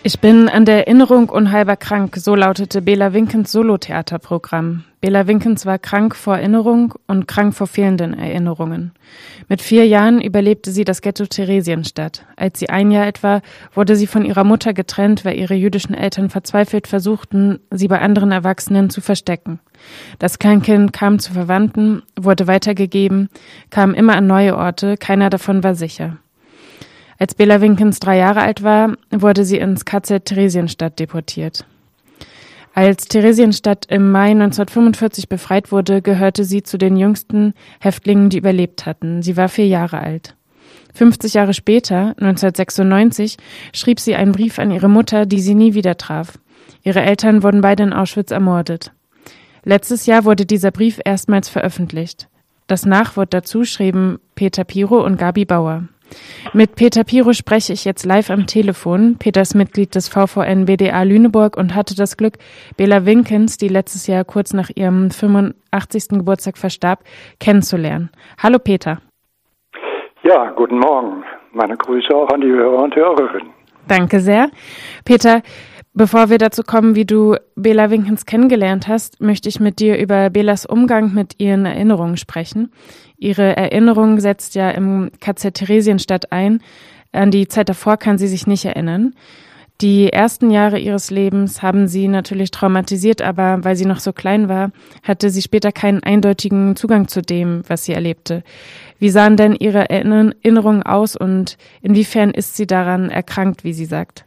Ich bin an der Erinnerung unheilbar krank, so lautete Bela Winkens Solotheaterprogramm. Bela Winkens war krank vor Erinnerung und krank vor fehlenden Erinnerungen. Mit 4 Jahren überlebte sie das Ghetto Theresienstadt. Als sie 1 Jahr alt war, wurde sie von ihrer Mutter getrennt, weil ihre jüdischen Eltern verzweifelt versuchten, sie bei anderen Erwachsenen zu verstecken. Das Kleinkind kam zu Verwandten, wurde weitergegeben, kam immer an neue Orte, keiner davon war sicher. Als Bela Winkens 3 Jahre alt war, wurde sie ins KZ Theresienstadt deportiert. Als Theresienstadt im Mai 1945 befreit wurde, gehörte sie zu den jüngsten Häftlingen, die überlebt hatten. Sie war 4 Jahre alt. 50 Jahre später, 1996, schrieb sie einen Brief an ihre Mutter, die sie nie wieder traf. Ihre Eltern wurden beide in Auschwitz ermordet. Letztes Jahr wurde dieser Brief erstmals veröffentlicht. Das Nachwort dazu schrieben Peter Piro und Gabi Bauer. Mit Peter Piro spreche ich jetzt live am Telefon. Peter ist Mitglied des VVN BDA Lüneburg und hatte das Glück, Bela Winkens, die letztes Jahr kurz nach ihrem 85. Geburtstag verstarb, kennenzulernen. Hallo Peter. Ja, guten Morgen. Meine Grüße auch an die Hörer und Hörerinnen. Danke sehr. Peter, bevor wir dazu kommen, wie du Bela Winkens kennengelernt hast, möchte ich mit dir über Belas Umgang mit ihren Erinnerungen sprechen. Ihre Erinnerung setzt ja im KZ Theresienstadt ein. An die Zeit davor kann sie sich nicht erinnern. Die ersten Jahre ihres Lebens haben sie natürlich traumatisiert, aber weil sie noch so klein war, hatte sie später keinen eindeutigen Zugang zu dem, was sie erlebte. Wie sahen denn ihre Erinnerungen aus und inwiefern ist sie daran erkrankt, wie sie sagt?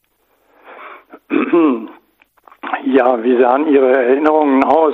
Ja, wie sahen ihre Erinnerungen aus?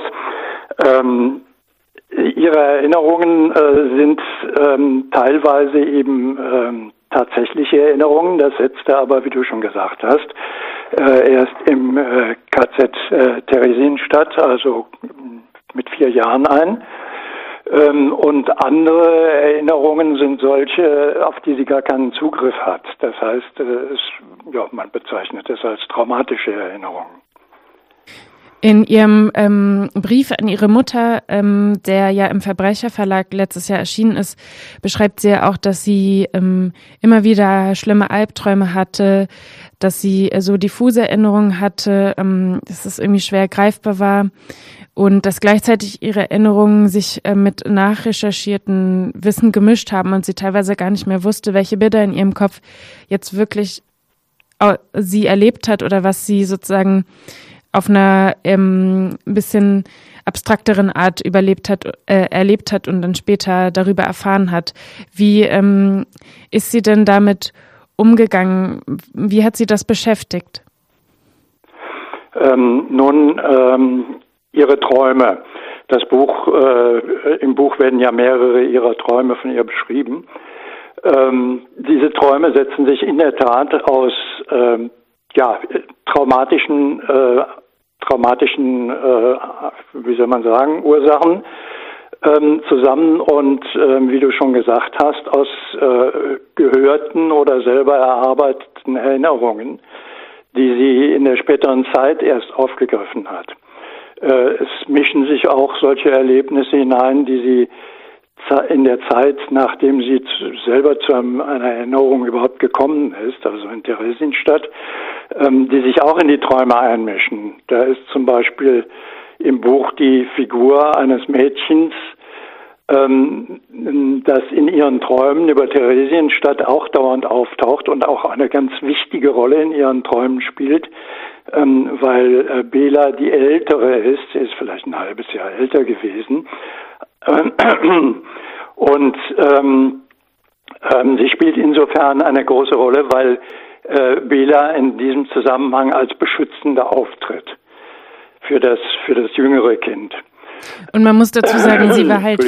Ihre Erinnerungen sind teilweise eben tatsächliche Erinnerungen. Das setzte aber, wie du schon gesagt hast, erst im KZ Theresienstadt, also mit 4 Jahren ein. Und andere Erinnerungen sind solche, auf die sie gar keinen Zugriff hat. Das heißt, man bezeichnet es als traumatische Erinnerungen. In ihrem Brief an ihre Mutter, der ja im Verbrecherverlag letztes Jahr erschienen ist, beschreibt sie ja auch, dass sie immer wieder schlimme Albträume hatte, dass sie so diffuse Erinnerungen hatte, dass es irgendwie schwer greifbar war und dass gleichzeitig ihre Erinnerungen sich mit nachrecherchierten Wissen gemischt haben und sie teilweise gar nicht mehr wusste, welche Bilder in ihrem Kopf jetzt wirklich sie erlebt hat oder was sie sozusagen auf einer ein bisschen abstrakteren Art erlebt hat und dann später darüber erfahren hat. Wie ist sie denn damit umgegangen? Wie hat sie das beschäftigt? Ihre Träume. Im Buch werden ja mehrere ihrer Träume von ihr beschrieben. Diese Träume setzen sich in der Tat aus traumatischen Ursachen zusammen und wie du schon gesagt hast, aus gehörten oder selber erarbeiteten Erinnerungen, die sie in der späteren Zeit erst aufgegriffen hat. Es mischen sich auch solche Erlebnisse hinein, die sie in der Zeit, nachdem sie selber zu einer Erinnerung überhaupt gekommen ist, also in Theresienstadt, die sich auch in die Träume einmischen. Da ist zum Beispiel im Buch die Figur eines Mädchens, das in ihren Träumen über Theresienstadt auch dauernd auftaucht und auch eine ganz wichtige Rolle in ihren Träumen spielt, weil Bela die Ältere ist. Sie ist vielleicht ein halbes Jahr älter gewesen. Und sie spielt insofern eine große Rolle, weil Bela in diesem Zusammenhang als Beschützender auftritt für das jüngere Kind. Und man muss dazu sagen, sie war halt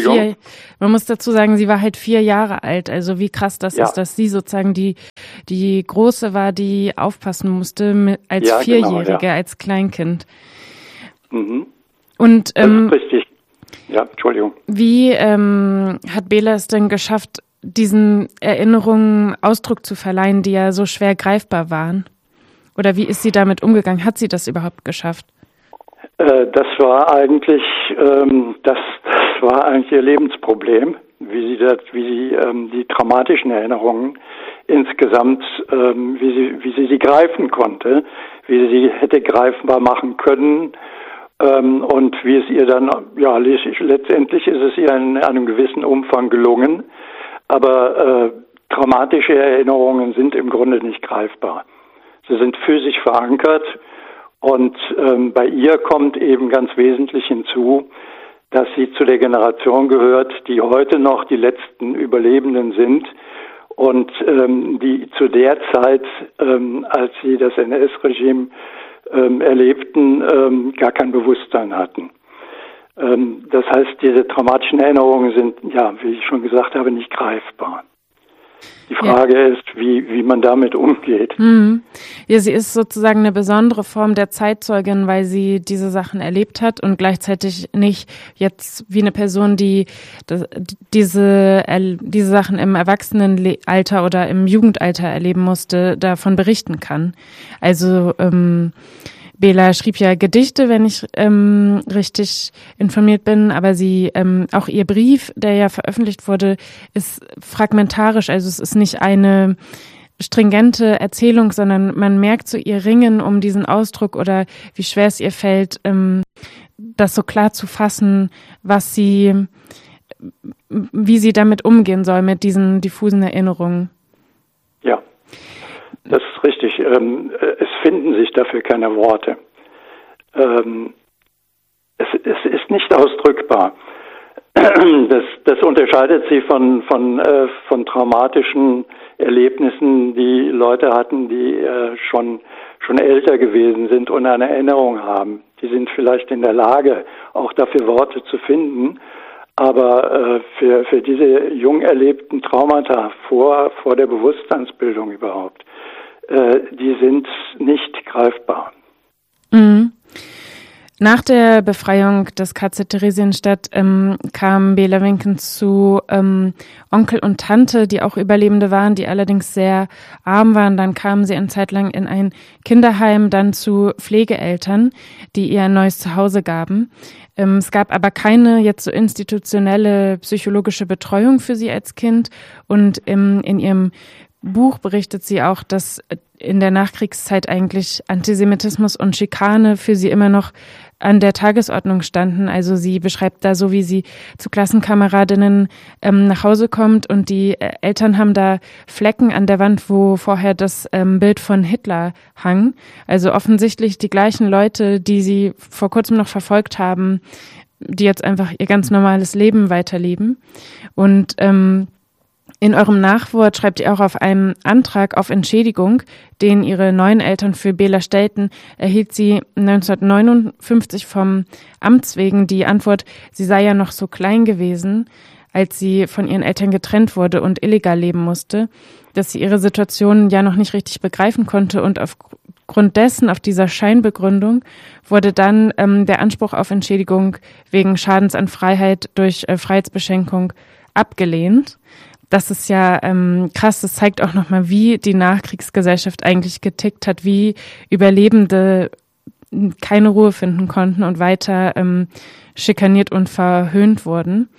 4 Jahre alt. Also wie krass das ist, dass sie sozusagen die Große war, die aufpassen musste als Vierjährige, als Kleinkind. Mhm. Und das ist richtig. Ja, Entschuldigung. Wie hat Bela es denn geschafft, diesen Erinnerungen Ausdruck zu verleihen, die ja so schwer greifbar waren? Oder wie ist sie damit umgegangen? Hat sie das überhaupt geschafft? Das war eigentlich ihr Lebensproblem. wie sie die traumatischen Erinnerungen insgesamt, wie sie greifen konnte, wie sie sie hätte greifbar machen können, und wie es ihr dann, ja, letztendlich ist es ihr in einem gewissen Umfang gelungen, aber traumatische Erinnerungen sind im Grunde nicht greifbar. Sie sind physisch verankert, und bei ihr kommt eben ganz wesentlich hinzu, dass sie zu der Generation gehört, die heute noch die letzten Überlebenden sind und die zu der Zeit, als sie das NS-Regime erlebten, gar kein Bewusstsein hatten. Das heißt, diese traumatischen Erinnerungen sind, ja, wie ich schon gesagt habe, nicht greifbar. Die Frage ist, wie man damit umgeht. Mhm. Ja, sie ist sozusagen eine besondere Form der Zeitzeugin, weil sie diese Sachen erlebt hat und gleichzeitig nicht jetzt wie eine Person, die diese Sachen im Erwachsenenalter oder im Jugendalter erleben musste, davon berichten kann. Also Bela schrieb ja Gedichte, wenn ich richtig informiert bin, aber sie auch ihr Brief, der ja veröffentlicht wurde, ist fragmentarisch. Also es ist nicht eine stringente Erzählung, sondern man merkt so ihr Ringen um diesen Ausdruck oder wie schwer es ihr fällt, das so klar zu fassen, wie sie damit umgehen soll mit diesen diffusen Erinnerungen. Ja. Das ist richtig. Es finden sich dafür keine Worte. Es ist nicht ausdrückbar. Das unterscheidet sie von traumatischen Erlebnissen, die Leute hatten, die schon älter gewesen sind und eine Erinnerung haben. Die sind vielleicht in der Lage, auch dafür Worte zu finden. Aber für diese jung erlebten Traumata vor der Bewusstseinsbildung überhaupt, die sind nicht greifbar. Mhm. Nach der Befreiung des KZ Theresienstadt kam Bela Winkens zu Onkel und Tante, die auch Überlebende waren, die allerdings sehr arm waren. Dann kamen sie eine Zeit lang in ein Kinderheim, dann zu Pflegeeltern, die ihr ein neues Zuhause gaben. Es gab aber keine jetzt so institutionelle psychologische Betreuung für sie als Kind. Und in ihrem Buch berichtet sie auch, dass in der Nachkriegszeit eigentlich Antisemitismus und Schikane für sie immer noch an der Tagesordnung standen. Also sie beschreibt da so, wie sie zu Klassenkameradinnen nach Hause kommt und die Eltern haben da Flecken an der Wand, wo vorher das Bild von Hitler hang. Also offensichtlich die gleichen Leute, die sie vor kurzem noch verfolgt haben, die jetzt einfach ihr ganz normales Leben weiterleben. Und in eurem Nachwort schreibt ihr auch, auf einen Antrag auf Entschädigung, den ihre neuen Eltern für Bela stellten, erhielt sie 1959 vom Amts wegen die Antwort, sie sei ja noch so klein gewesen, als sie von ihren Eltern getrennt wurde und illegal leben musste, dass sie ihre Situation ja noch nicht richtig begreifen konnte, und aufgrund dessen, auf dieser Scheinbegründung, wurde dann der Anspruch auf Entschädigung wegen Schadens an Freiheit durch Freiheitsbeschränkung abgelehnt. Das ist ja krass, das zeigt auch nochmal, wie die Nachkriegsgesellschaft eigentlich getickt hat, wie Überlebende keine Ruhe finden konnten und weiter schikaniert und verhöhnt wurden.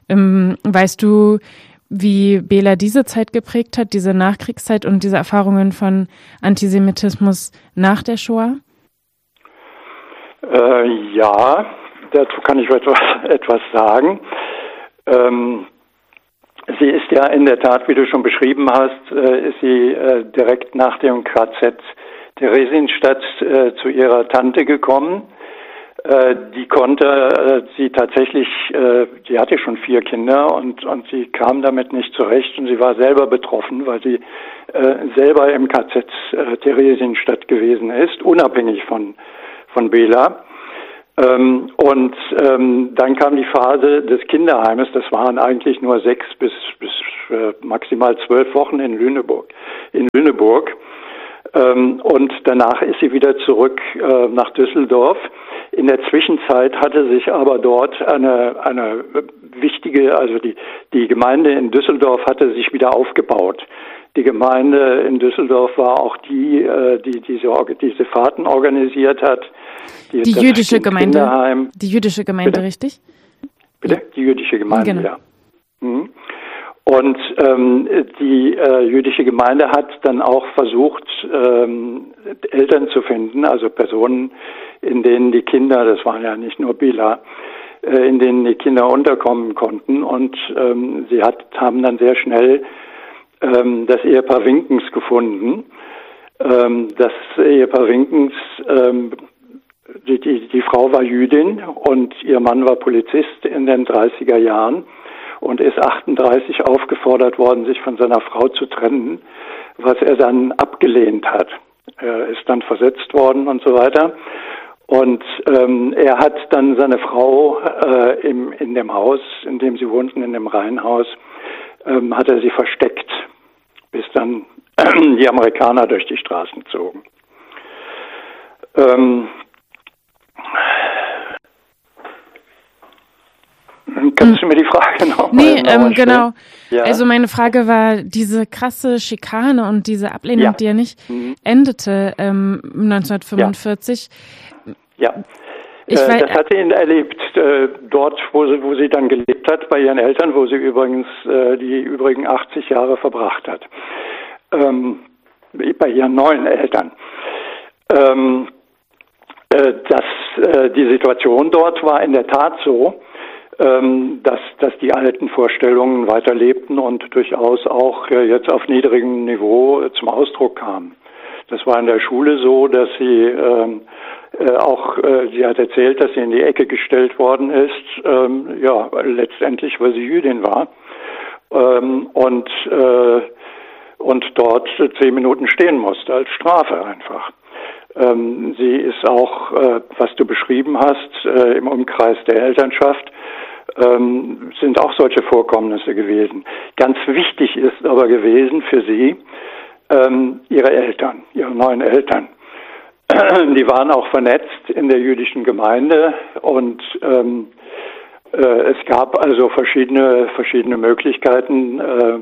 Weißt du, wie Bela diese Zeit geprägt hat, diese Nachkriegszeit und diese Erfahrungen von Antisemitismus nach der Shoah? Ja, dazu kann ich etwas sagen. Sie ist ja in der Tat, wie du schon beschrieben hast, ist sie direkt nach dem KZ Theresienstadt zu ihrer Tante gekommen. Die konnte sie tatsächlich, die hatte schon 4 Kinder und sie kam damit nicht zurecht, und sie war selber betroffen, weil sie selber im KZ Theresienstadt gewesen ist, unabhängig von Bela. Und dann kam die Phase des Kinderheimes. Das waren eigentlich nur 6 bis maximal 12 Wochen in Lüneburg. Und danach ist sie wieder zurück nach Düsseldorf. In der Zwischenzeit hatte sich aber dort eine wichtige, also die Gemeinde in Düsseldorf hatte sich wieder aufgebaut. Die Gemeinde in Düsseldorf war auch diese Fahrten organisiert hat. Die jüdische Gemeinde. Die jüdische Gemeinde, bitte? Richtig? Bitte? Die jüdische Gemeinde, genau. Ja. Mhm. Und die jüdische Gemeinde hat dann auch versucht, Eltern zu finden, also Personen, in denen die Kinder, das waren ja nicht nur Bela, in denen die Kinder unterkommen konnten. Und sie haben dann sehr schnell das Ehepaar Winkens gefunden. Das Ehepaar Winkens, die Frau war Jüdin und ihr Mann war Polizist in den 30er Jahren. Und ist 38 aufgefordert worden, sich von seiner Frau zu trennen, was er dann abgelehnt hat. Er ist dann versetzt worden und so weiter. Und er hat dann seine Frau in dem Haus, in dem sie wohnten, in dem Reihenhaus, hat er sie versteckt, bis dann die Amerikaner durch die Straßen zogen. Kannst du mir die Frage noch mal stellen? Genau. Ja. Also meine Frage war, diese krasse Schikane und diese Ablehnung, die ja nicht endete 1945. Ja, das hat sie erlebt, dort, wo sie dann gelebt hat, bei ihren Eltern, wo sie übrigens die übrigen 80 Jahre verbracht hat. Bei ihren neuen Eltern. Die Situation dort war in der Tat so, dass die alten Vorstellungen weiterlebten und durchaus auch jetzt auf niedrigem Niveau zum Ausdruck kamen. Das war in der Schule so, dass sie sie hat erzählt, dass sie in die Ecke gestellt worden ist, letztendlich, weil sie Jüdin war, und dort 10 Minuten stehen musste als Strafe einfach. Sie ist auch, was du beschrieben hast, im Umkreis der Elternschaft, sind auch solche Vorkommnisse gewesen. Ganz wichtig ist aber gewesen für sie ihre Eltern, ihre neuen Eltern. Die waren auch vernetzt in der jüdischen Gemeinde und es gab also verschiedene Möglichkeiten,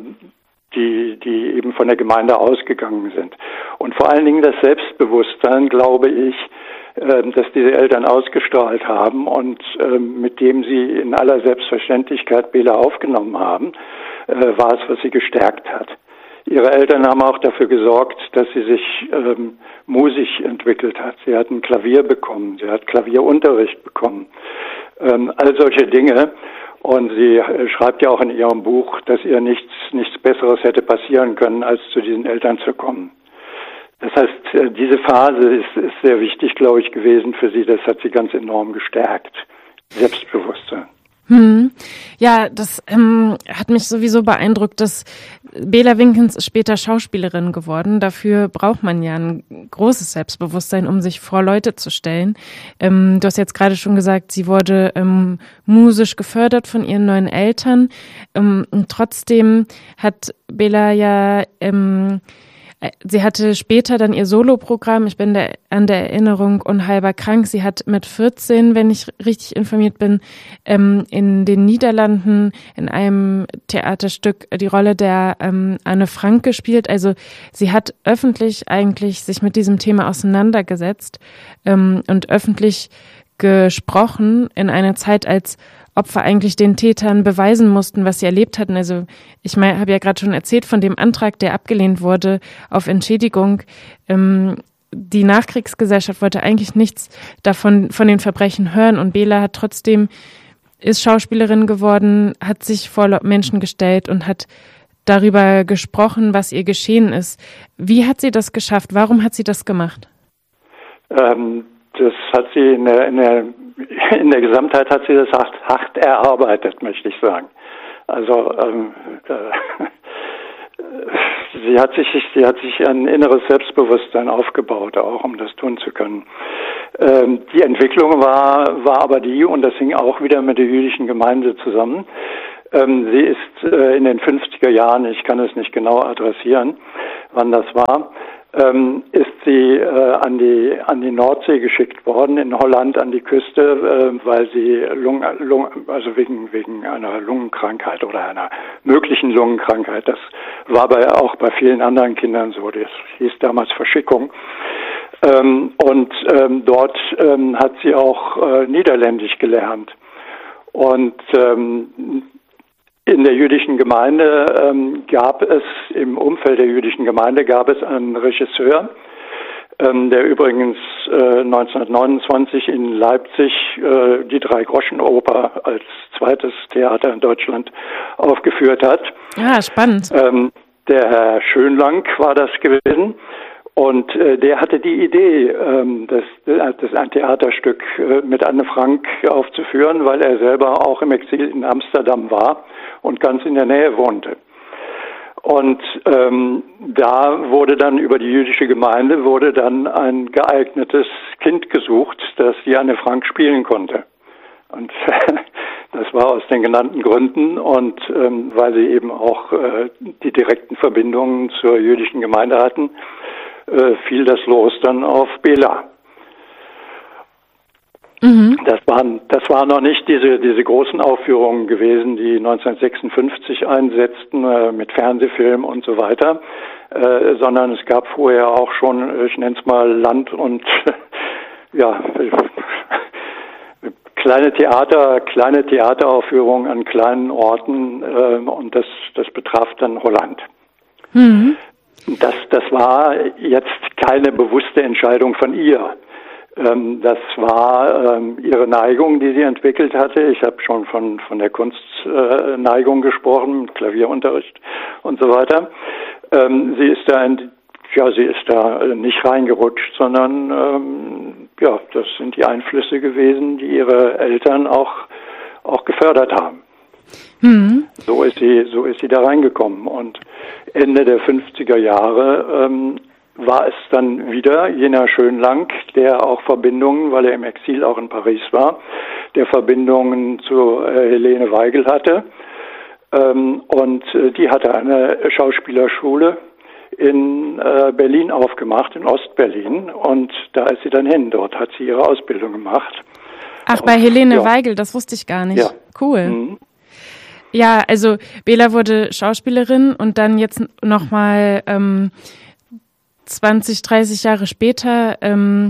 die eben von der Gemeinde ausgegangen sind. Und vor allen Dingen das Selbstbewusstsein, glaube ich, dass diese Eltern ausgestrahlt haben und mit dem sie in aller Selbstverständlichkeit Bela aufgenommen haben, war es, was sie gestärkt hat. Ihre Eltern haben auch dafür gesorgt, dass sie sich musisch entwickelt hat. Sie hat ein Klavier bekommen, sie hat Klavierunterricht bekommen, all solche Dinge. Und sie schreibt ja auch in ihrem Buch, dass ihr nichts Besseres hätte passieren können, als zu diesen Eltern zu kommen. Das heißt, diese Phase ist sehr wichtig, glaube ich, gewesen für sie. Das hat sie ganz enorm gestärkt. Selbstbewusstsein. Ja, das hat mich sowieso beeindruckt, dass Bela Winkens ist später Schauspielerin geworden. Dafür braucht man ja ein großes Selbstbewusstsein, um sich vor Leute zu stellen. Du hast jetzt gerade schon gesagt, sie wurde musisch gefördert von ihren neuen Eltern. Und trotzdem hat Bela ja sie hatte später dann ihr Soloprogramm, ich bin an der Erinnerung unheilbar krank. Sie hat mit 14, wenn ich richtig informiert bin, in den Niederlanden in einem Theaterstück die Rolle der Anne Frank gespielt. Also sie hat öffentlich eigentlich sich mit diesem Thema auseinandergesetzt und öffentlich gesprochen in einer Zeit, als Opfer eigentlich den Tätern beweisen mussten, was sie erlebt hatten. Also ich habe ja gerade schon erzählt von dem Antrag, der abgelehnt wurde auf Entschädigung. Die Nachkriegsgesellschaft wollte eigentlich nichts davon von den Verbrechen hören und Bela ist Schauspielerin geworden, hat sich vor Menschen gestellt und hat darüber gesprochen, was ihr geschehen ist. Wie hat sie das geschafft? Warum hat sie das gemacht? Das hat sie in der Gesamtheit hat sie das hart erarbeitet, möchte ich sagen. Also sie hat sich ein inneres Selbstbewusstsein aufgebaut, auch um das tun zu können. Die Entwicklung war aber und das hing auch wieder mit der jüdischen Gemeinde zusammen. Sie ist in den 50er Jahren, ich kann es nicht genau adressieren, wann das war, ist sie an die Nordsee geschickt worden, in Holland an die Küste, weil sie also wegen einer Lungenkrankheit oder einer möglichen Lungenkrankheit. Das war auch bei vielen anderen Kindern so. Das hieß damals Verschickung. Dort hat sie auch Niederländisch gelernt. Und In der jüdischen Gemeinde im Umfeld der jüdischen Gemeinde gab es einen Regisseur, der übrigens 1929 in Leipzig die Drei-Groschen-Oper als zweites Theater in Deutschland aufgeführt hat. Ja, spannend. Der Herr Schönlang war das gewesen. Und der hatte die Idee, ein Theaterstück mit Anne Frank aufzuführen, weil er selber auch im Exil in Amsterdam war und ganz in der Nähe wohnte. Und da wurde dann über die jüdische Gemeinde ein geeignetes Kind gesucht, das die Anne Frank spielen konnte. Und das war aus den genannten Gründen und weil sie eben auch die direkten Verbindungen zur jüdischen Gemeinde hatten, fiel das Los dann auf Bela. Mhm. Das waren noch nicht diese großen Aufführungen gewesen, die 1956 einsetzten mit Fernsehfilm und so weiter, sondern es gab vorher auch schon, ich nenne es mal Land- und kleine Theateraufführungen an kleinen Orten und das betraf dann Holland. Mhm. Das war jetzt keine bewusste Entscheidung von ihr. Das war ihre Neigung, die sie entwickelt hatte. Ich habe schon von der Kunstneigung gesprochen, Klavierunterricht und so weiter. Sie ist da nicht reingerutscht, sondern das sind die Einflüsse gewesen, die ihre Eltern auch gefördert haben. Mhm. So ist sie da reingekommen. Und Ende der 50er Jahre war es dann wieder jener Schönlang, der auch Verbindungen, weil er im Exil auch in Paris war, der Verbindungen zu Helene Weigel hatte. Und die hatte eine Schauspielerschule in Berlin aufgemacht, in Ostberlin. Und da ist sie dann hin. Dort hat sie ihre Ausbildung gemacht. Ach, bei Helene Weigel, das wusste ich gar nicht. Ja. Cool. Mhm. Ja, also Bela wurde Schauspielerin und dann jetzt nochmal 20, 30 Jahre später, in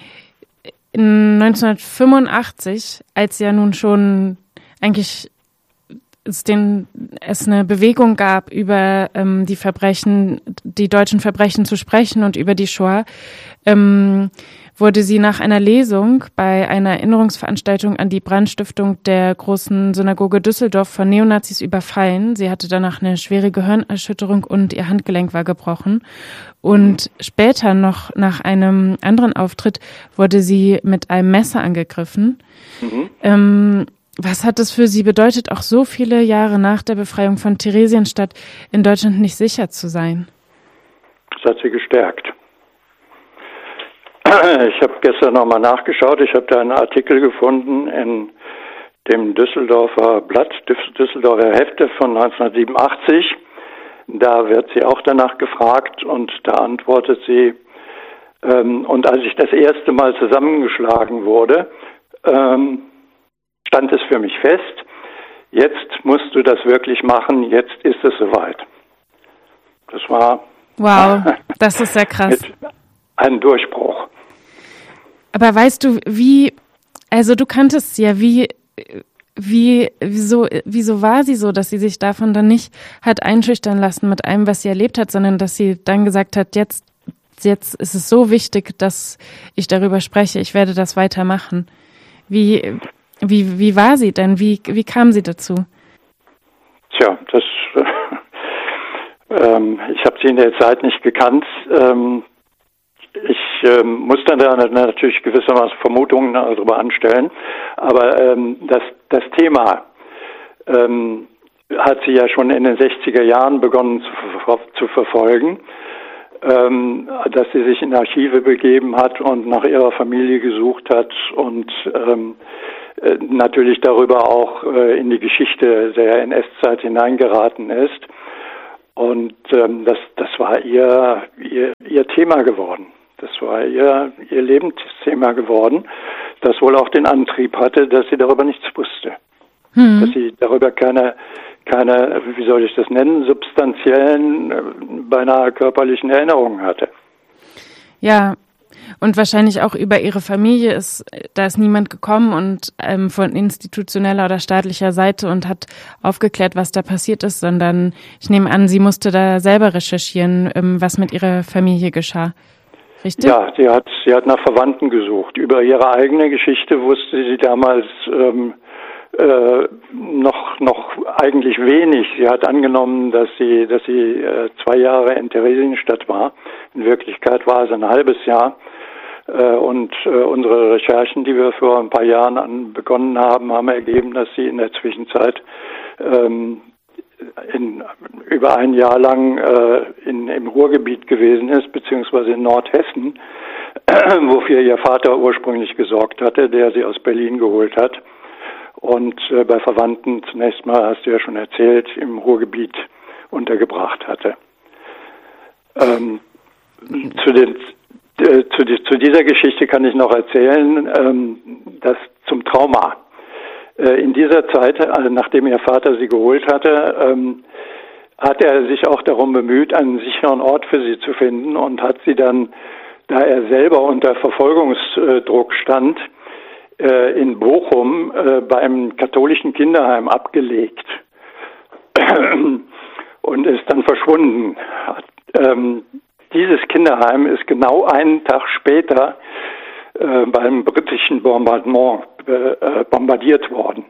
1985, als ja nun schon eigentlich es eine Bewegung gab, über die deutschen Verbrechen zu sprechen und über die Shoah, wurde sie nach einer Lesung bei einer Erinnerungsveranstaltung an die Brandstiftung der großen Synagoge Düsseldorf von Neonazis überfallen. Sie hatte danach eine schwere Gehirnerschütterung und ihr Handgelenk war gebrochen. Und später noch nach einem anderen Auftritt wurde sie mit einem Messer angegriffen. Mhm. Was hat es für sie bedeutet, auch so viele Jahre nach der Befreiung von Theresienstadt in Deutschland nicht sicher zu sein? Das hat sie gestärkt. Ich habe gestern nochmal nachgeschaut. Ich habe da einen Artikel gefunden in dem Düsseldorfer Blatt, Düsseldorfer Hefte von 1987. Da wird sie auch danach gefragt und da antwortet sie, und als ich das erste Mal zusammengeschlagen wurde, stand es für mich fest, jetzt musst du das wirklich machen, jetzt ist es soweit. Das war... Wow, das ist sehr krass. Ein Durchbruch. Aber weißt du, du kanntest sie ja, wieso war sie so, dass sie sich davon dann nicht hat einschüchtern lassen mit allem, was sie erlebt hat, sondern dass sie dann gesagt hat, jetzt ist es so wichtig, dass ich darüber spreche, ich werde das weitermachen. Wie war sie denn? Wie kam sie dazu? Tja, ich habe sie in der Zeit nicht gekannt. Ich muss dann da natürlich gewissermaßen Vermutungen darüber anstellen, aber das Thema hat sie ja schon in den 60er Jahren begonnen zu verfolgen, dass sie sich in Archive begeben hat und nach ihrer Familie gesucht hat und natürlich darüber auch in die Geschichte der NS-Zeit hineingeraten ist. Und das war ihr Thema geworden. Das war ihr Lebensthema geworden, das wohl auch den Antrieb hatte, dass sie darüber nichts wusste. Dass sie darüber keine, wie soll ich das nennen, substanziellen, beinahe körperlichen Erinnerungen hatte. Ja, Und wahrscheinlich auch über ihre Familie da ist niemand gekommen und von institutioneller oder staatlicher Seite und hat aufgeklärt, was da passiert ist, sondern ich nehme an, sie musste da selber recherchieren, was mit ihrer Familie geschah. Richtig? Ja, sie hat nach Verwandten gesucht. Über ihre eigene Geschichte wusste sie damals noch eigentlich wenig. Sie hat angenommen, dass sie 2 Jahre in Theresienstadt war. In Wirklichkeit war es ein halbes Jahr. Und unsere Recherchen, die wir vor ein paar Jahren begonnen haben, haben ergeben, dass sie in der Zwischenzeit über ein Jahr lang im Ruhrgebiet gewesen ist, beziehungsweise in Nordhessen, wofür ihr Vater ursprünglich gesorgt hatte, der sie aus Berlin geholt hat. Und bei Verwandten zunächst mal, hast du ja schon erzählt, im Ruhrgebiet untergebracht hatte. Zu dieser Geschichte kann ich noch erzählen, dass zum Trauma. In dieser Zeit, also nachdem ihr Vater sie geholt hatte, hat er sich auch darum bemüht, einen sicheren Ort für sie zu finden und hat sie dann, da er selber unter Verfolgungsdruck stand, in Bochum beim katholischen Kinderheim abgelegt und ist dann verschwunden. Dieses Kinderheim ist genau einen Tag später beim britischen Bombardement bombardiert worden.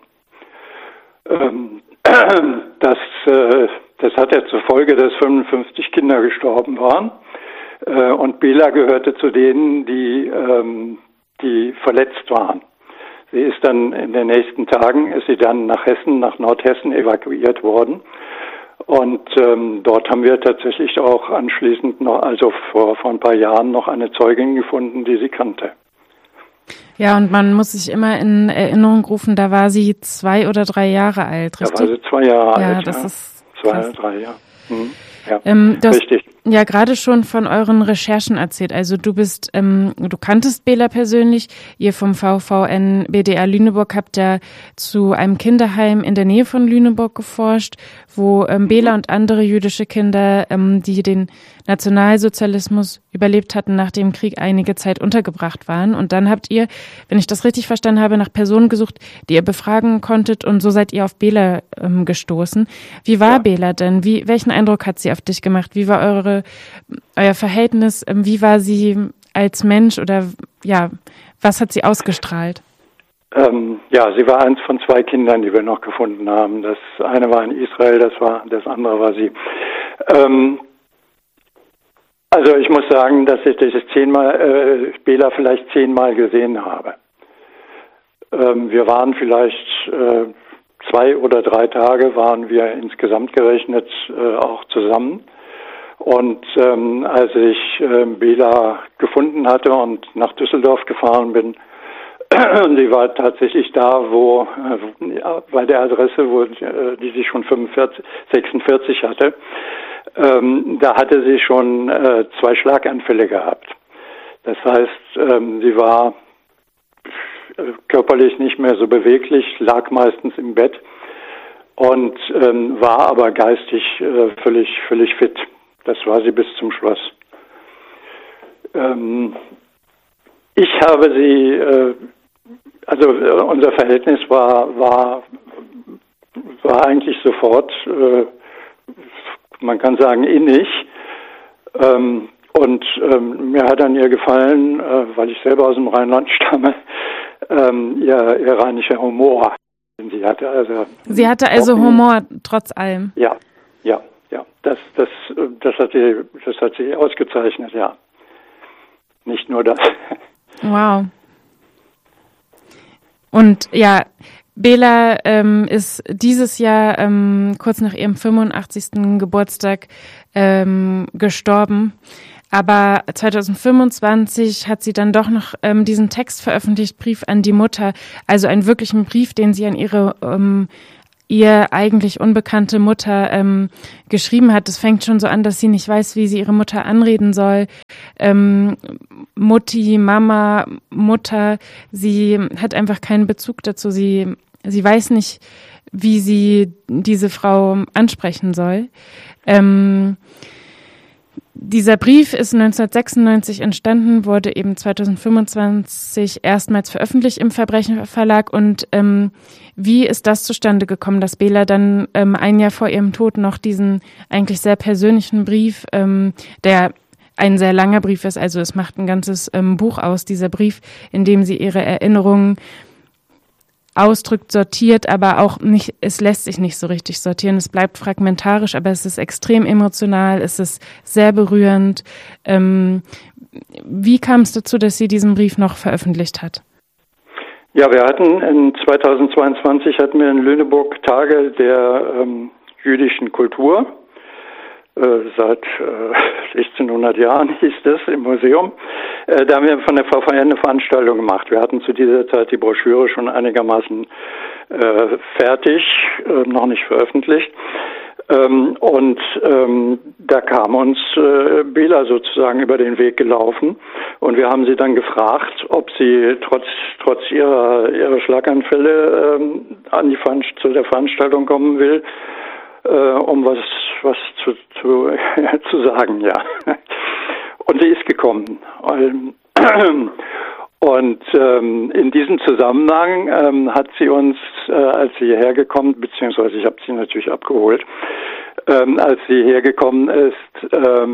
Das hatte zur Folge, dass 55 Kinder gestorben waren. Und Bela gehörte zu denen, die verletzt waren. Sie ist dann in den nächsten Tagen, nach Nordhessen evakuiert worden. Und dort haben wir tatsächlich auch anschließend noch, also vor ein paar Jahren, noch eine Zeugin gefunden, die sie kannte. Ja, und man muss sich immer in Erinnerung rufen, da war sie 2 oder 3 Jahre alt, richtig? Da war sie 2 Jahre alt, ja. Das ist 2 oder 3 Jahre. Ja, richtig. Ja, gerade schon von euren Recherchen erzählt. Also du kanntest Bela persönlich, ihr vom VVN BDR Lüneburg habt ja zu einem Kinderheim in der Nähe von Lüneburg geforscht, wo Bela und andere jüdische Kinder, die den Nationalsozialismus überlebt hatten, nach dem Krieg einige Zeit untergebracht waren. Und dann habt ihr, wenn ich das richtig verstanden habe, nach Personen gesucht, die ihr befragen konntet, und so seid ihr auf Bela gestoßen. Wie war Bela denn? Welchen Eindruck hat sie auf dich gemacht? Wie war euer Verhältnis? Wie war sie als Mensch, oder was hat sie ausgestrahlt? Sie war eins von 2 Kindern, die wir noch gefunden haben. Das eine war in Israel, das andere war sie. Also ich muss sagen, dass ich dieses Bela vielleicht 10-mal gesehen habe. Wir waren vielleicht 2 oder 3 Tage waren wir insgesamt gerechnet auch zusammen. Und als ich Bela gefunden hatte und nach Düsseldorf gefahren bin, sie war tatsächlich da, bei der Adresse, die sie schon 46 hatte. Da hatte sie schon 2 Schlaganfälle gehabt. Das heißt, sie war körperlich nicht mehr so beweglich, lag meistens im Bett und war aber geistig völlig fit. Das war sie bis zum Schluss. Ich habe sie, unser Verhältnis war eigentlich sofort, man kann sagen, innig. Und mir hat an ihr gefallen, weil ich selber aus dem Rheinland stamme, ihr rheinischer Humor. Sie hatte also Humor trotz allem. Ja. Das hat sie ausgezeichnet, ja. Nicht nur das. Wow. Und ja, Bela ist dieses Jahr kurz nach ihrem 85. Geburtstag gestorben. Aber 2025 hat sie dann doch noch diesen Text veröffentlicht, Brief an die Mutter. Also einen wirklichen Brief, den sie an ihr eigentlich unbekannte Mutter geschrieben hat. Es fängt schon so an, dass sie nicht weiß, wie sie ihre Mutter anreden soll. Mutti, Mama, Mutter, sie hat einfach keinen Bezug dazu. Sie weiß nicht, wie sie diese Frau ansprechen soll. Dieser Brief ist 1996 entstanden, wurde eben 2025 erstmals veröffentlicht im Verbrecherverlag. Und wie ist das zustande gekommen, dass Bela dann ein Jahr vor ihrem Tod noch diesen eigentlich sehr persönlichen Brief, der ein sehr langer Brief ist, also es macht ein ganzes Buch aus, dieser Brief, in dem sie ihre Erinnerungen ausdrückt, sortiert, aber auch nicht, es lässt sich nicht so richtig sortieren. Es bleibt fragmentarisch, aber es ist extrem emotional, es ist sehr berührend. Wie kam es dazu, dass sie diesen Brief noch veröffentlicht hat? Ja, wir hatten in 2022 in Lüneburg Tage der jüdischen Kultur. Seit 1600 Jahren hieß das im Museum. Da haben wir von der VVR eine Veranstaltung gemacht. Wir hatten zu dieser Zeit die Broschüre schon einigermaßen fertig, noch nicht veröffentlicht. Und da kam uns Bela sozusagen über den Weg gelaufen. Und wir haben sie dann gefragt, ob sie trotz ihrer Schlaganfälle zu der Veranstaltung kommen will, um was zu sagen, ja. Und sie ist gekommen. Und in diesem Zusammenhang hat sie uns, als sie hierher gekommen, beziehungsweise ich habe sie natürlich abgeholt, als sie hergekommen ist,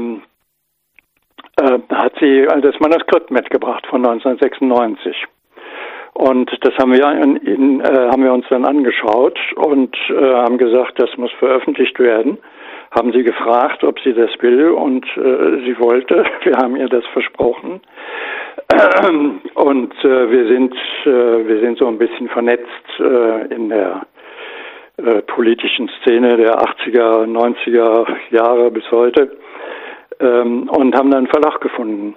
hat sie das Manuskript mitgebracht von 1996. Und das haben wir uns dann angeschaut und haben gesagt, das muss veröffentlicht werden. Haben sie gefragt, ob sie das will, und sie wollte. Wir haben ihr das versprochen. Und wir sind so ein bisschen vernetzt in der politischen Szene der 80er, 90er Jahre bis heute und haben dann einen Verlag gefunden.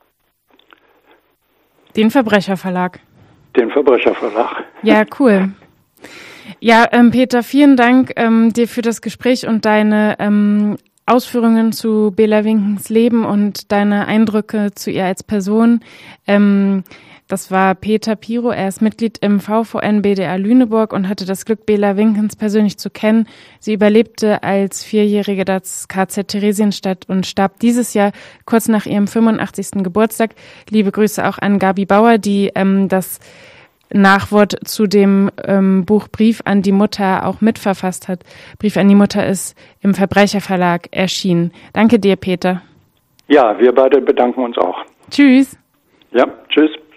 Den Verbrecherverlag. Den Verbrecherverlag. Ja, cool. Ja, Peter, vielen Dank dir für das Gespräch und deine Ausführungen zu Bela Winkens Leben und deine Eindrücke zu ihr als Person. Das war Peter Piro, er ist Mitglied im VVN BDA Lüneburg und hatte das Glück, Bela Winkens persönlich zu kennen. Sie überlebte als 4-Jährige das KZ Theresienstadt und starb dieses Jahr kurz nach ihrem 85. Geburtstag. Liebe Grüße auch an Gabi Bauer, die das Nachwort zu dem Buch Brief an die Mutter auch mitverfasst hat. Brief an die Mutter ist im Verbrecherverlag erschienen. Danke dir, Peter. Ja, wir beide bedanken uns auch. Tschüss. Ja, tschüss.